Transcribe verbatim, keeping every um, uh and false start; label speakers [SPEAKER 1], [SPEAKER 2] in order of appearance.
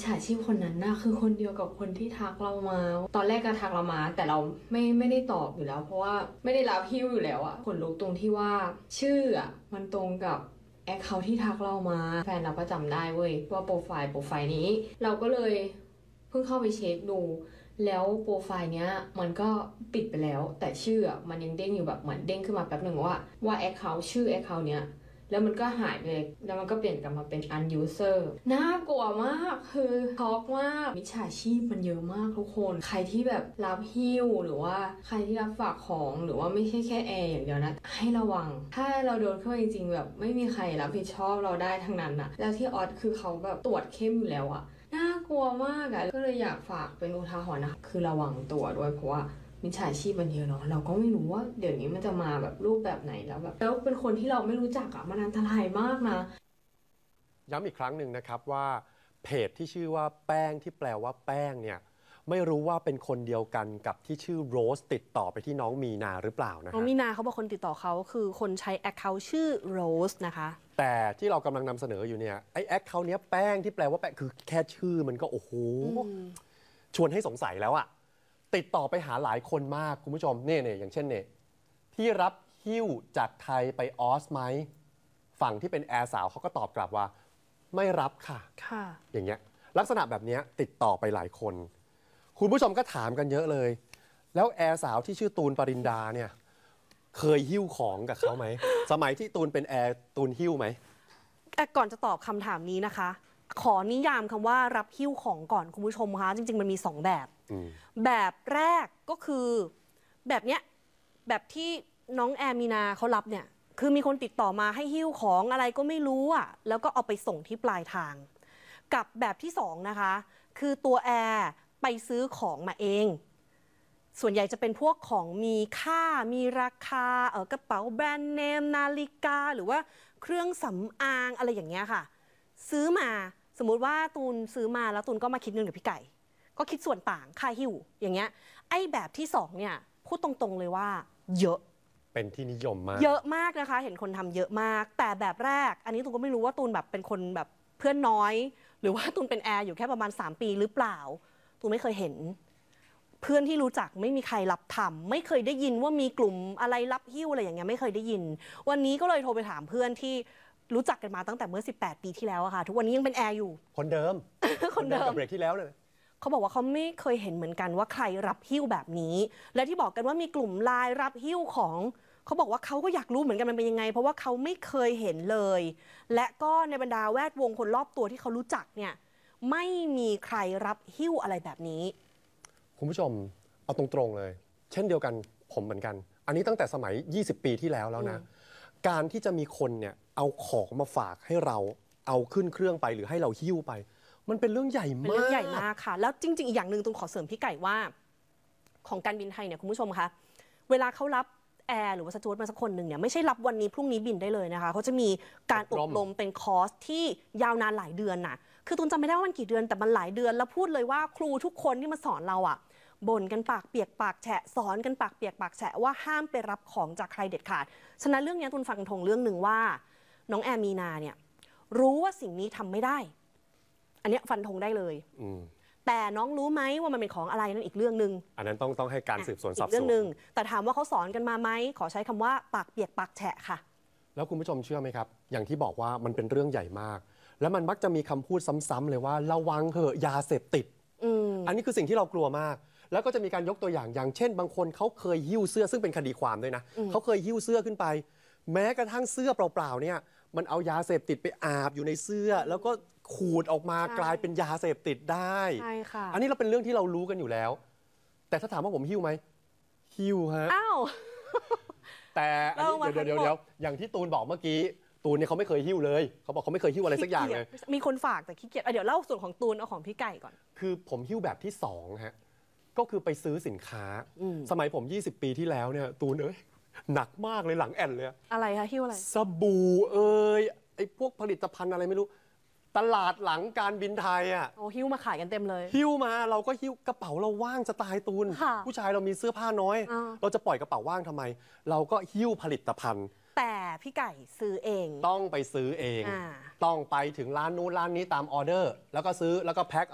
[SPEAKER 1] าชีพคนนั้นน่ะคือคนเดียวกับคนที่ทักเรามาตอนแรกก็ทักเรามาแต่เราไม่ไม่ได้ตอบอยู่แล้วเพราะว่าไม่ได้รับฮิ้วอยู่แล้วอะขนลุกตรงที่ว่าชื่ออะมันตรงกับแอคเคาท์ที่ทักเรามาแฟนเราก็จำได้เว้ยว่าโปรไฟล์โปรไฟล์นี้เราก็เลยเพิ่งเข้าไปเช็คดูแล้วโปรไฟล์เนี้ยมันก็ปิดไปแล้วแต่ชื่ออะมันยังเด้งอยู่แบบเหมือนเด้งขึ้นมาแป๊บหนึ่งว่าว่าแอคเคาท์ชื่อแอคเคาท์เนี้ยแล้วมันก็หายไปเลยแล้วมันก็เปลี่ยนกลับมาเป็น unuser น่ากลัวมากคือช็อกมากมิจฉาชีพมันเยอะมากทุกคนใครที่แบบรับหิ้วหรือว่าใครที่รับฝากของหรือว่าไม่ใช่แค่แอร์อย่างเดียวนะให้ระวังถ้าเราโดนเข้าจริงๆแบบไม่มีใครรับผิดชอบเราได้ทั้งนั้นอะแล้วที่ออสคือเขาแบบตรวจเข้มอยู่แล้วอะน่ากลัวมากอะก็เลยอยากฝากเป็นอุทาหรณ์นะคือระวังตัวด้วยเพราะว่ามิจฉาชีพมันเยอะเนาะเราก็ไม่รู้ว่าเดี๋ยวนี้มันจะมาแบบรูปแบบไหนแล้วแบบแล้วเป็นคนที่เราไม่รู้จักอะมันอันตรายมากนะ
[SPEAKER 2] ย้ำอีกครั้งหนึ่งนะครับว่าเพจที่ชื่อว่าแป้งที่แปลว่าแป้งเนี่ยไม่รู้ว่าเป็นคนเดียวกันกับที่ชื่อโรสติดต่อไปที่น้องมีนาหรือเปล่านะฮะ
[SPEAKER 3] น้องมีนาเขาบอกคนติดต่อเขาคือคนใช้แอคเคาท์ชื่อโรสนะคะ
[SPEAKER 2] แต่ที่เรากำลังนำเสนออยู่เนี่ยไอแอคเคาท์เนี้ยแป้งที่แปลว่าแป้งคือแค่ชื่อมันก็โอ้โหชวนให้สงสัยแล้วอะติดต่อไปหาหลายคนมากคุณผู้ชมเนี่ยเนี่ยอย่างเช่นเนี่ยที่รับหิ้วจากไทยไปออสไหมฝั่งที่เป็นแอร์สาวเขาก็ตอบกลับว่าไม่รับค่ะ
[SPEAKER 3] ค่ะ
[SPEAKER 2] อย่างเงี้ยลักษณะแบบนี้ติดต่อไปหลายคนคุณผู้ชมก็ถามกันเยอะเลยแล้วแอร์สาวที่ชื่อตูนปรินดาเนี่ยเคยหิ้วของกับเขาไหม สมัยที่ตูนเป็นแอร์ตูนหิ้วไหม
[SPEAKER 3] แต่ก่อนจะตอบคำถามนี้นะคะ ขอนิยามคำว่ารับหิ้วของก่อนคุณผู้ชมคะจริงๆมันมีสองแบบแบบแรกก็คือแบบเนี้ยแบบที่น้องแอร์มีนาเขารับเนี่ยคือมีคนติดต่อมาให้หิ้วของอะไรก็ไม่รู้อ่ะแล้วก็เอาไปส่งที่ปลายทางกับแบบที่สองนะคะคือตัวแอร์ไปซื้อของมาเองส่วนใหญ่จะเป็นพวกของมีค่ามีราคาเออกระเป๋าแบรนด์เนมนาฬิกาหรือว่าเครื่องสำอางอะไรอย่างเงี้ยค่ะซื้อมาสมมุติว่าตูนซื้อมาแล้วตูนก็มาคิดเงินกับพี่ไก่ก็คิดส่วนต่างค่าหิ้วอย่างเงี้ยไอ้แบบที่สองเนี่ยพูดตรงๆเลยว่าเยอะ
[SPEAKER 2] เป็นที่นิยมมาก
[SPEAKER 3] เยอะมากนะคะเห็นคนทำเยอะมากแต่แบบแรกอันนี้ตูนก็ไม่รู้ว่าตูนแบบเป็นคนแบบเพื่อนน้อยหรือว่าตูนเป็นแอร์อยู่แค่ประมาณสามปีหรือเปล่าตูนไม่เคยเห็นเพื่อนที่รู้จักไม่มีใครรับทำไม่เคยได้ยินว่ามีกลุ่มอะไรรับหิ้วอะไรอย่างเงี้ยไม่เคยได้ยินวันนี้ก็เลยโทรไปถามเพื่อนที่รู้จักกันมาตั้งแต่เมื่อสิบแปดปีที่แล้วอะค่ะทุกวันนี้ยังเป็นแอร์อยู่
[SPEAKER 2] คนเดิม
[SPEAKER 3] คนเดิม
[SPEAKER 2] กับเบรกที่แล้วเลย
[SPEAKER 3] เขาบอกว่าเขาไม่เคยเห็นเหมือนกันว่าใครรับหิ้วแบบนี้และที่บอกกันว่ามีกลุ่มไลน์รับหิ้วของเขาบอกว่าเขาก็อยากรู้เหมือนกันมันเป็นยังไงเพราะว่าเขาไม่เคยเห็นเลยและก็ในบรรดาแวดวงคนรอบตัวที่เขารู้จักเนี่ยไม่มีใครรับหิ้วอะไรแบบนี้
[SPEAKER 2] คุณผู้ชมเอาตรงๆเลยเช่นเดียวกันผมเหมือนกันอันนี้ตั้งแต่สมัยยี่สิบปีที่แล้วแล้วนะการที่จะมีคนเนี่ยเอาของมาฝากให้เราเอาขึ้นเครื่องไปหรือให้เราหิ้วไปมันเป็นเรื่องใหญ่มาก
[SPEAKER 3] เป็นเรื่องใหญ่มากค่ะแล้วจริงๆอีกอย่างหนึ่งตูนขอเสริมพี่ไก่ว่าของการบินไทยเนี่ยคุณผู้ชมคะเวลาเขารับแอร์หรือว่าสจ๊วตมาสักคนหนึ่งเนี่ยไม่ใช่รับวันนี้พรุ่งนี้บินได้เลยนะคะเขาจะมีการอบรมเป็นคอร์สที่ยาวนานหลายเดือนน่ะคือตูนจำไม่ได้ว่ามันกี่เดือนแต่มันหลายเดือนแล้วพูดเลยว่าครูทุกคนที่มาสอนเราอ่ะบ่นกันปากเปียกปากแฉะสอนกันปากเปียกปากแฉะว่าห้ามไปรับของจากใครเด็ดขาดฉะนั้นเรื่องนี้ตูนฟังทงเรื่องหนึ่งว่าน้องแอร์มีนาเนี่ยรู้ว่าสิ่งนี้ทำไม่ได้อันนี้ฟันธงได้เลยแต่น้องรู้ไหมว่ามันเป็นของอะไรนั่นอีกเรื่องหนึ่ง
[SPEAKER 2] อันนั้นต้องต้องให้การสืบสวนสอบสวน
[SPEAKER 3] เรื่องหนึ่งแต่ถามว่าเขาสอนกันมาไหมขอใช้คำว่าปากเปียกปากแฉะค่ะ
[SPEAKER 2] แล้วคุณผู้ชมเชื่อไหมครับอย่างที่บอกว่ามันเป็นเรื่องใหญ่มากแล้วมันมักจะมีคำพูดซ้ำๆเลยว่าระวังเถอะยาเสพติด อ, อันนี้คือสิ่งที่เรากลัวมากแล้วก็จะมีการยกตัวอย่างอย่างเช่นบางคนเขาเคยหิ้วเสื้อซึ่งเป็นคดีความด้วยนะเขาเคยหิ้วเสื้อขึ้นไปแม้กระทั่งเสื้อเปล่าๆเนี่ยมันเอายาเสพติดไปอาบอยู่ในเสื้อแล้วก็ขูดออกมากลายเป็นยาเสพติดได้
[SPEAKER 3] ใช่ค่ะ
[SPEAKER 2] อันนี้เราเป็นเรื่องที่เรารู้กันอยู่แล้วแต่ถ้าถามว่าผมหิ้วไหมหิ้วฮะ
[SPEAKER 3] อ้าว
[SPEAKER 2] แต่เดี๋ยวเดี๋ยวเดี๋ยวอย่างที่ตูนบอกเมื่อกี้ตูนเนี่ยเขาไม่เคยหิ้วเลยเขาบอกเขาไม่เคยหิ้วอะไรสักอย่างเลย
[SPEAKER 3] มีคนฝากแต่ขี้เกียจเดี๋ยวเล่าส่วนของตูนเอาของพี่ไก่ก่อน
[SPEAKER 2] คือผมหิ้วแบบที่สองฮะก็คือไปซื้อสินค้าสมัยผมยี่สิบปีที่แล้วเนี่ยตูนเอ้ยหนักมากเลยหลังแอนเลย
[SPEAKER 3] อะไรคะหิ้วอะไร
[SPEAKER 2] สบู่เอ้ยไอ้พวกผลิตภัณฑ์อะไรไม่รู้ตลาดหลังการบินไทยอ่ะ
[SPEAKER 3] โอ้หิ้วมาขายกันเต็มเลย
[SPEAKER 2] หิ้วมาเราก็หิ้วกระเป๋าเราว่างจะตายตูนผู้ชายเรามีเสื้อผ้าน้อยเราจะปล่อยกระเป๋าว่างทำไมเราก็หิ้วผลิตภัณฑ์
[SPEAKER 3] แต่พี่ไก่ซื้อเอง
[SPEAKER 2] ต้องไปซื้อเองต้องไปถึงร้านนู้นร้านนี้ตามออเดอร์แล้วก็ซื้อแล้วก็แพ็ค